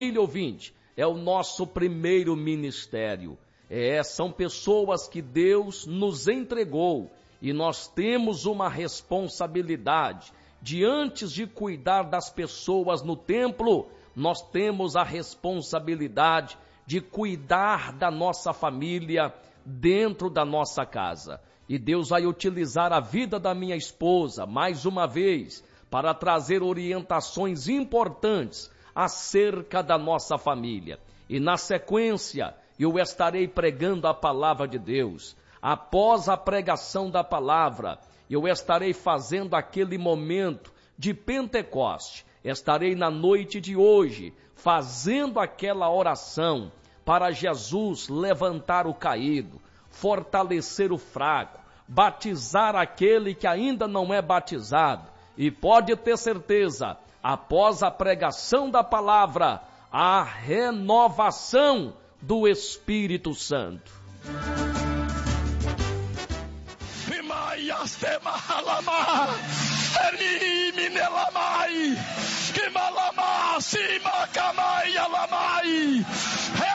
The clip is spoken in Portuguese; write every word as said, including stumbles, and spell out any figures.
família ouvinte, é o nosso primeiro ministério. É, são pessoas que Deus nos entregou e nós temos uma responsabilidade de, antes de cuidar das pessoas no templo, nós temos a responsabilidade de cuidar da nossa família dentro da nossa casa. E Deus vai utilizar a vida da minha esposa, mais uma vez, para trazer orientações importantes acerca da nossa família. E na sequência, eu estarei pregando a palavra de Deus. Após a pregação da palavra, eu estarei fazendo aquele momento de Pentecoste. Estarei na noite de hoje fazendo aquela oração para Jesus levantar o caído, fortalecer o fraco, batizar aquele que ainda não é batizado. E pode ter certeza, após a pregação da palavra, a renovação do Espírito Santo.